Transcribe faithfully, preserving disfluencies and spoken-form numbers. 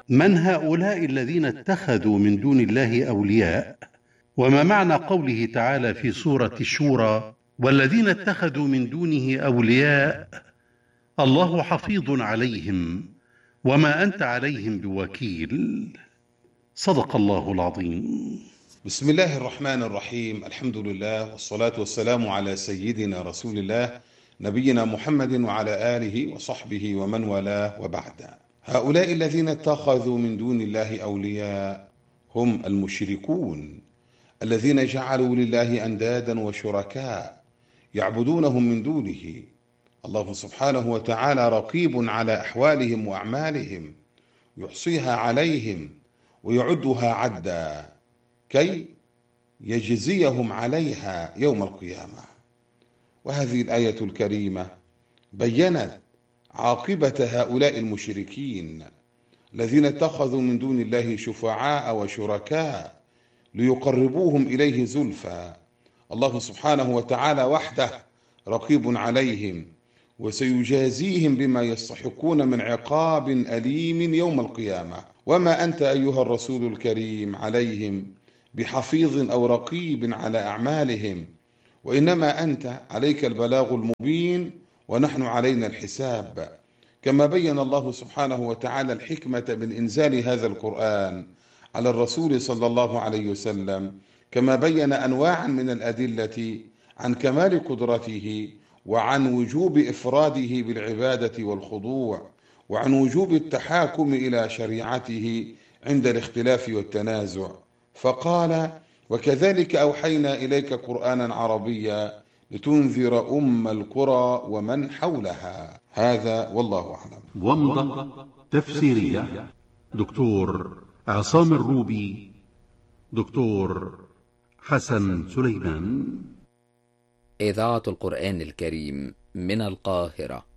من هؤلاء الذين اتخذوا من دون الله أولياء؟ وما معنى قوله تعالى في سورة الشورى: والذين اتخذوا من دونه أولياء الله حفيظ عليهم وما أنت عليهم بوكيل؟ صدق الله العظيم. بسم الله الرحمن الرحيم. الحمد لله والصلاة والسلام على سيدنا رسول الله نبينا محمد وعلى آله وصحبه ومن والاه، وبعد. هؤلاء الذين اتخذوا من دون الله أولياء هم المشركون الذين جعلوا لله أندادا وشركاء يعبدونهم من دونه. الله سبحانه وتعالى رقيب على أحوالهم وأعمالهم، يحصيها عليهم ويعدها عدا كي يجزيهم عليها يوم القيامة. وهذه الآية الكريمة بيّنت عاقبة هؤلاء المشركين الذين اتخذوا من دون الله شفعاء وشركاء ليقربوهم إليه زلفى. الله سبحانه وتعالى وحده رقيب عليهم وسيجازيهم بما يستحقون من عقاب أليم يوم القيامة. وما أنت أيها الرسول الكريم عليهم بحفيظ أو رقيب على أعمالهم، وإنما أنت عليك البلاغ المبين ونحن علينا الحساب. كما بين الله سبحانه وتعالى الحكمة من إنزال هذا القرآن على الرسول صلى الله عليه وسلم، كما بين أنواعا من الأدلة عن كمال قدرته وعن وجوب إفراده بالعبادة والخضوع، وعن وجوب التحاكم إلى شريعته عند الاختلاف والتنازع. فقال: وكذلك أوحينا إليك قرآنا عربيا لتنذر أم القرى ومن حولها. هذا والله أعلم. ومضة تفسيرية دكتور عصام الروبي، دكتور حسن سليمان. إذاعة القرآن الكريم من القاهرة.